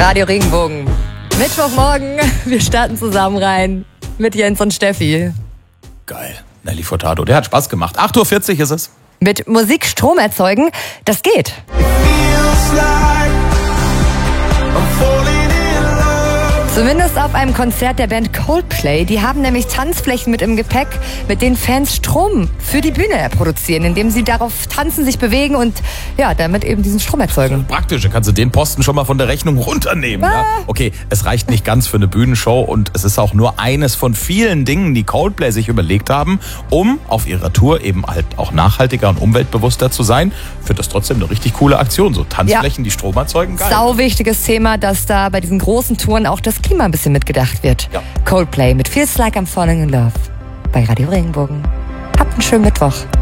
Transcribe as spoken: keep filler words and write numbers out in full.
Radio Regenbogen. Mittwochmorgen, wir starten zusammen rein mit Jens und Steffi. Geil. Nelly Furtado, der hat Spaß gemacht. acht Uhr vierzig ist es. Mit Musik Strom erzeugen, das geht. Zumindest auf einem Konzert der Band Coldplay. Die haben nämlich Tanzflächen mit im Gepäck, mit denen Fans Strom für die Bühne produzieren, indem sie darauf tanzen, sich bewegen und ja, damit eben diesen Strom erzeugen. Praktisch, da kannst du den Posten schon mal von der Rechnung runternehmen. Ah. Ja? Okay, es reicht nicht ganz für eine Bühnenshow und es ist auch nur eines von vielen Dingen, die Coldplay sich überlegt haben, um auf ihrer Tour eben halt auch nachhaltiger und umweltbewusster zu sein. Ich finde das trotzdem eine richtig coole Aktion. So Tanzflächen, ja, die Strom erzeugen, geil. Sau wichtiges Thema, dass da bei diesen großen Touren auch das Klima ein bisschen mitgedacht wird. Ja. Coldplay mit Feels Like I'm Falling in Love bei Radio Regenbogen. Habt einen schönen Mittwoch.